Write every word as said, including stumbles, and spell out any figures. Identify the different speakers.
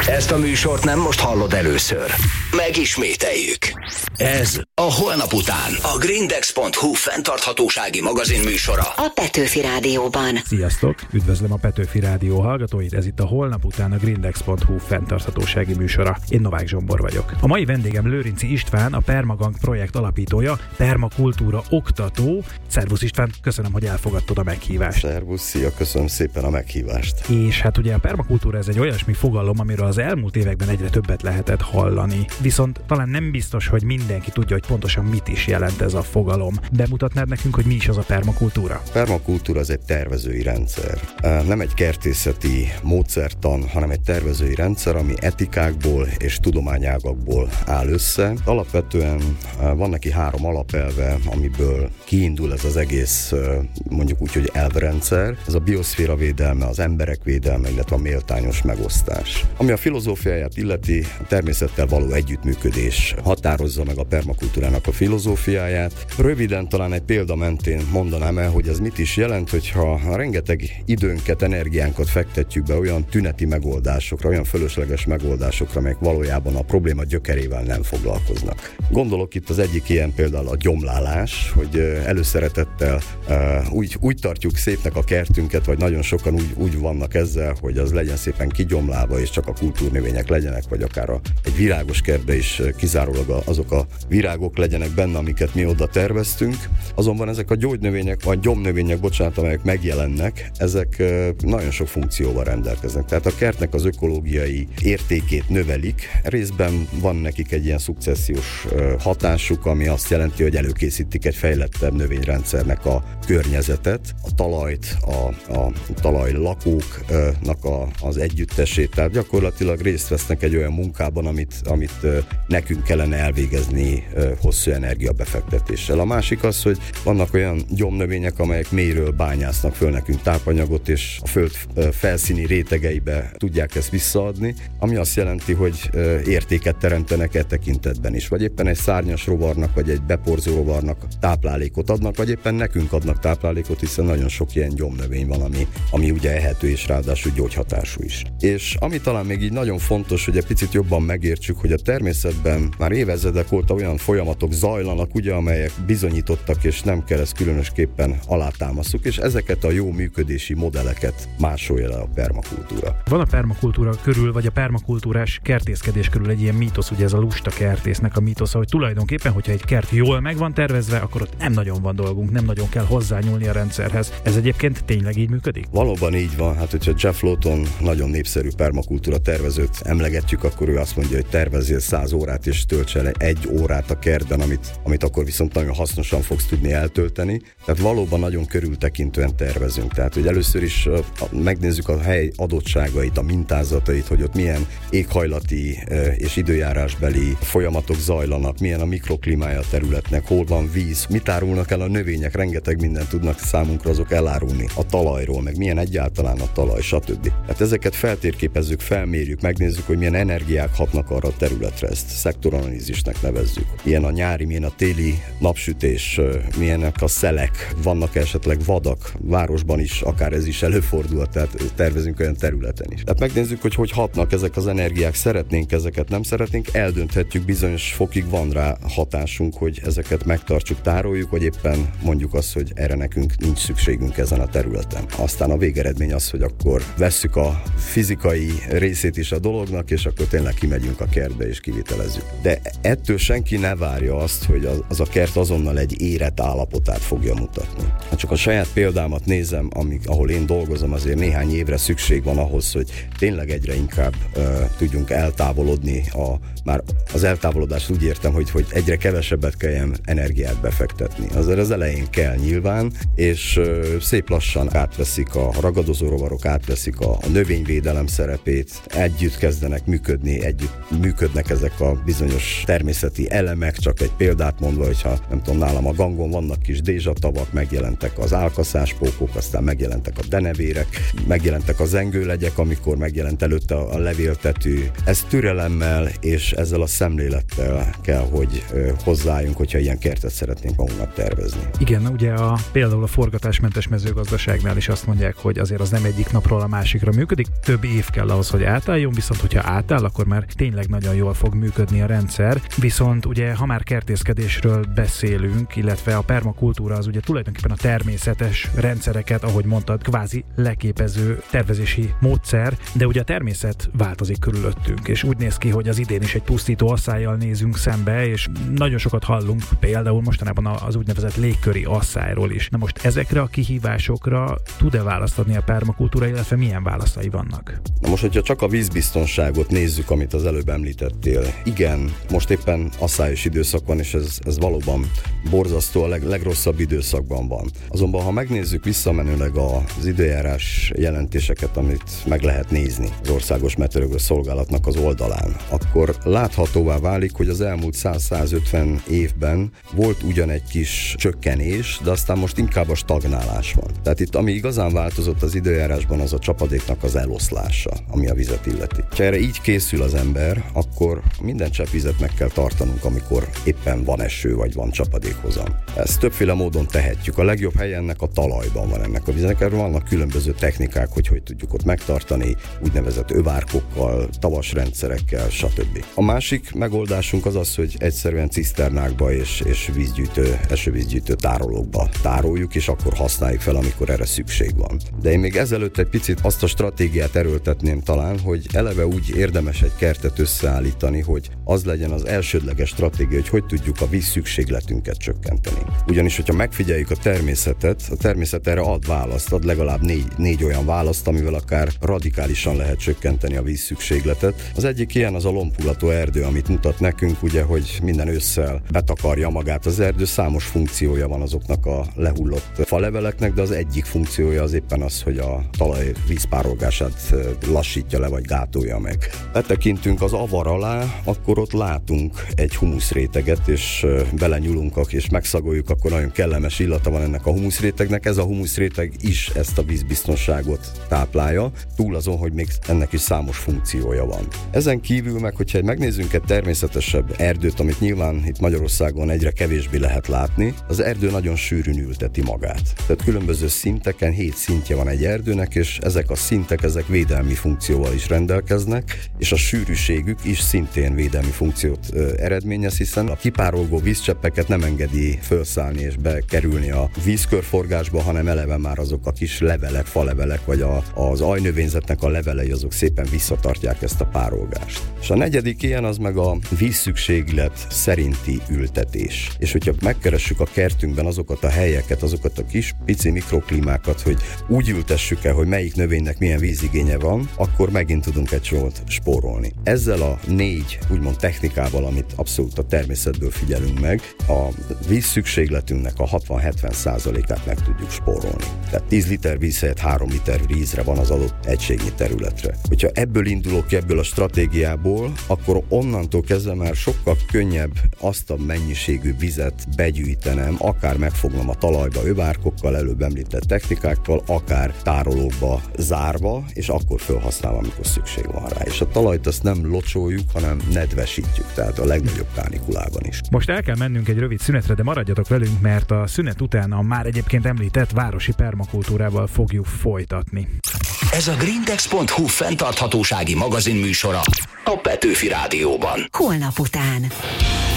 Speaker 1: Ezt a műsort nem most hallod először. Megismételjük. Ez a Holnap után. A grindex pont hu fenntarthatósági magazin műsora.
Speaker 2: A Petőfi Rádióban.
Speaker 3: Sziasztok! Üdvözlöm a Petőfi Rádió hallgatóit. Ez itt a Holnap után a grindex pont hu fenntarthatósági műsora. Én Novák Zsombor vagyok. A mai vendégem Lőrinczy István, a Permagang projekt alapítója, permakultúra oktató. Szervusz István, köszönöm, hogy elfogadtad a meghívást.
Speaker 4: Szervusz, szia, köszönöm szépen a meghívást.
Speaker 3: És hát ugye a permakultúra ez egy olyasmi fogalom, amiről az elmúlt években egyre többet lehetett hallani. Viszont talán nem biztos, hogy mindenki tudja, hogy pontosan mit is jelent ez a fogalom. Bemutatnád nekünk, hogy mi is az a permakultúra?
Speaker 4: Permakultúra az egy tervezői rendszer. Nem egy kertészeti módszertan, hanem egy tervezői rendszer, ami etikákból és tudományágakból áll össze. Alapvetően van neki három alapelve, amiből kiindul ez az egész, mondjuk úgy, hogy elvrendszer. Ez a bioszféra védelme, az emberek védelme, illetve a méltányos megosztás. Ami a filozófiáját illeti, a természettel való együttműködés határozza meg a permakultúrának a filozófiáját. Röviden talán egy példa mentén mondanám el, hogy ez mit is jelent, hogyha rengeteg időnket, energiánkat fektetjük be olyan tüneti megoldásokra, olyan fölösleges megoldásokra, amelyek valójában a probléma gyökerével nem foglalkoznak. Gondolok itt az egyik ilyen például a gyomlálás, hogy előszeretettel úgy, úgy tartjuk szépnek a kertünket, vagy nagyon sokan úgy, úgy vannak ezzel, hogy az legyen szépen kigyomlálva, és csak a kultúrnövények legyenek, vagy akár a, egy virágos kertbe is kizárólag azok a virágok legyenek benne, amiket mi oda terveztünk. Azonban ezek a gyógynövények, vagy gyomnövények, bocsánat, amelyek megjelennek, ezek nagyon sok funkcióval rendelkeznek. Tehát a kertnek az ökológiai értékét növelik. Részben van nekik egy ilyen szukcessziós hatásuk, ami azt jelenti, hogy előkészítik egy fejlettebb növényrendszernek a környezetet, a talajt, a, a talajlakóknak a, az együttesét. Tehát gyakorlatilag részt vesznek egy olyan munkában, amit, amit nekünk kellene elvégezni hosszú energiabefektetéssel. A másik az, hogy vannak olyan gyomnövények, amelyek mélyről bányásznak föl nekünk tápanyagot, és a föld felszíni rétegeibe tudják ezt visszaadni, ami azt jelenti, hogy értéket teremtenek e tekintetben is. Vagy éppen egy szárnyas rovarnak, vagy egy beporzó rovarnak táplálékot adnak, vagy éppen nekünk adnak táplálékot, hiszen nagyon sok ilyen gyomnövény van, ami, ami ugye ehető és ráadásul gyógyhatású is. És ami talán még így nagyon fontos, hogy egy picit jobban megértsük, hogy a természetben már évezredek óta olyan folyamatok zajlanak, ugye, amelyek bizonyítottak, és nem kell ezt különösképpen alátámasztjuk, és ezeket a jó működési modelleket másolja le a permakultúra.
Speaker 3: Van a permakultúra körül, vagy a permakultúrás kertészkedés körül egy ilyen mítosz, ugye ez a lusta kertésznek a mítosza, hogy tulajdonképpen, hogyha egy kert jól meg van tervezve, akkor ott nem nagyon van dolgunk, nem nagyon kell hozzányúlni a rendszerhez. Ez egyébként tényleg így működik?
Speaker 4: Valóban így van. Hát, hogyha Jeff Lawton nagyon népszerű permakultúra tervezőt emlegetjük, akkor ő azt mondja, hogy tervezzél száz órát és tölts el egy órát a kertben, amit, amit akkor viszont nagyon hasznosan fogsz tudni eltölteni. Tehát valóban nagyon körültekintően tervezünk. Tehát, hogy először is megnézzük a hely adottságait, a mintázatait, hogy ott milyen éghajlati és időjárásbeli folyamatok zajlanak, milyen a mikroklímája a területnek, hol van víz, mit árulnak el a növények, rengeteg mindent tudnak számunkra azok elárulni a talajról, meg milyen egyáltalán a talaj, stb. Tehát ezeket feltérképezzük, felmérjük, megnézzük, hogy milyen energiák hatnak arra a területre, ezt szektoranalízisnek nevezzük. Milyen a nyári, milyen a téli napsütés, milyenek a szelek, vannak esetleg vadak, városban is, akár ez is előfordul, tehát tervezünk olyan területen is. Tehát megnézzük, hogy hogy hatnak ezek az energiák, szeretnénk ezeket, nem szeretnénk, eldönthetjük, bizonyos fokig van rá hatásunk, hogy ezeket megtartsuk, tároljuk, vagy éppen mondjuk azt, hogy erre nekünk nincs szükségünk ezen a területen. Aztán a végeredmény az, hogy akkor vesszük a fizikai részét is a dolognak, és akkor tényleg kimegyünk a kertbe és kivitelezzük. De ettől senki ne várja azt, hogy az a kert azonnal egy érett állapotát fogja mutatni. Ha csak a saját példámat nézem, amíg, ahol én dolgozom, azért néhány évre szükség van ahhoz, hogy tényleg egyre inkább uh, tudjunk eltávolodni. A, már az eltávolodást úgy értem, hogy, hogy egyre kevesebbet kelljen energiát befektetni. Azért az elején kell nyilván, és uh, szép lassan átveszik a ragadozó rovarok, átveszik a, a növényvédelem szerepét, együtt kezdenek működni, együtt működnek ezek a bizonyos természeti elemek, csak egy példát mondva, hogyha nem tudom, nálam a gangon vannak kis dézsatavak, megjelentek az álkaszáspókok, aztán megjelentek a denevérek, megjelentek a zengőlegyek, amikor megjelent előtte a levéltető. Ez türelemmel és ezzel a szemlélettel kell, hogy hozzájunk, hogyha ilyen kertet szeretnénk magunknak tervezni.
Speaker 3: Igen, ugye a, például a forgatásmentes mezőgazdaságnál is azt mondják, hogy azért az nem egyik napról a másikra működik, több év kell ahhoz, hogy átálljon, viszont hogyha átáll, akkor már tényleg nagyon jól fog működni a rendszer. Viszont ugye, ha már kertészkedésről beszélünk, illetve a permakultúra az ugye tulajdonképpen a természetes rendszereket, ahogy mondtad, kvázi leképező tervezési módszer, de ugye a természet változik körülöttünk, és úgy néz ki, hogy az idén is egy pusztító asszályjal nézünk szembe, és nagyon sokat hallunk például mostanában az úgynevezett légköri asszályról is. Na most ezekre a kihívásokra tud-e választ adni a permakultúra, illetve milyen válaszai vannak?
Speaker 4: Na most, hogyha csak a vízbiztonságot nézzük, amit az előbb említettél, igen, most éppen asszályos időszak van, és ez, ez valóban borzasztó, a leg, legrosszabb időszakban van. Azonban, ha megnézzük visszamenőleg az időjárás jelentéseket, amit meg lehet nézni az Országos Meteorológiai Szolgálatnak az oldalán, akkor láthatóvá válik, hogy az elmúlt száz-százötven évben volt ugyan egy kis csökkenés, de aztán most inkább a stagnálás van. Tehát itt, ami igazán változott az időjárásban, az a csapadéknak az eloszlása, ami a vizet illeti. Ha erre így készül az ember, akkor minden csepp vizet meg kell tartanunk, amikor éppen van eső, vagy van csapadékhozam. Ezt többféle módon tehetjük. A legjobb helye ennek a talajban van ennek a viznek. Erről vannak különböző technikák, hogy hogy tudjuk ott megtartani, úgynevezett övárkokkal, tavasrendszerekkel, stb. A másik megoldásunk az az, hogy egyszerűen ciszternákba és, és vízgyűjtő, esővízgyűjtő tárolókba tároljuk, és akkor használjuk fel, amikor erre szükség van. De én még ezelőtt egy picit azt a stratégiát erőltetném talán, hogy eleve úgy érdemes egy kertet összeállítani, hogy az legyen az elsődleges stratégia, hogy hogy tudjuk a vízszükségletünket csökkenteni. Ugyanis, hogyha megfigyeljük a természetet, a természet erre ad választ, ad legalább négy, négy olyan választ, amivel akár radikálisan lehet csökkenteni a vízszükségletet. Az egyik ilyen az a lombhullató erdő, amit mutat nekünk, ugye, hogy minden ősszel betakarja magát az erdő, számos funkciója van azoknak a lehullott faleveleknek, de az egyik funkciója az éppen az, hogy a talaj vízpárolgását lassítja le, vagy gátolja meg. Betekintünk az avar alá, akkor ott látunk egy humuszréteget, és belenyúlunk, és megszagoljuk, akkor nagyon kellemes illata van ennek a humuszrétegnek. Ez a humuszréteg is ezt a vízbiztonságot táplálja, túl azon, hogy még ennek is számos funkciója van. Ezen kívül meg, hogyha megnézzünk egy természetesebb erdőt, amit nyilván itt Magyarországon egyre kevésbé lehet látni, az erdő nagyon sűrűn ülteti magát. Tehát különböző szinteken, hét szintje van egy erdőnek, és ezek a szintek, ezek védelmi funkcióval is rendelkeznek, és a sűrűségük is szintén védelmi funkciót ö, eredményez, hiszen a kipárolgó vízcseppeket nem engedi felszállni és bekerülni a vízkörforgásba, hanem eleve már azok a kis levelek, falevelek, vagy a, az ajnövényzetnek a levelei, azok szépen visszatartják ezt a párolgást. És a negyedik ilyen az meg a vízszükséglet szerinti ültetés. És hogyha megkeressük a kertünkben azokat a helyeket, azokat a kis pici mikroklimákat, hogy úgy ültessük el, hogy melyik növénynek milyen vízigénye van, akkor megint tudunk egy csomót spórolni. Ezzel a négy úgymond technikával, amit abszolút a természetből figyelünk meg, a vízszükségletünknek a hatvan-hetven százalékát meg tudjuk spórolni. Tehát tíz liter víz helyett három liter vízre van az adott egységnyi területre. Hogyha ebből indulok ki, ebből a stratégiából, akkor onnantól kezdve már sokkal könnyebb azt a mennyiségű vizet begyűjtenem, akár megfognom a talajba övárkokkal, előbb említett technikákkal, akár tárolókba zárva, és akkor felhasználva, amikor szükség van rá. És a talajt azt nem locsoljuk, hanem nedvesítjük, tehát a legnagyobb kánikulában is.
Speaker 3: Most el kell mennünk egy rövid szünetre, de maradjatok velünk, mert a szünet után a már egyébként említett városi permakultúrával fogjuk folytatni.
Speaker 1: Ez a grindex pont hu fenntarthatósági magazin műsora a Petőfi Rádióban.
Speaker 2: Holnap után.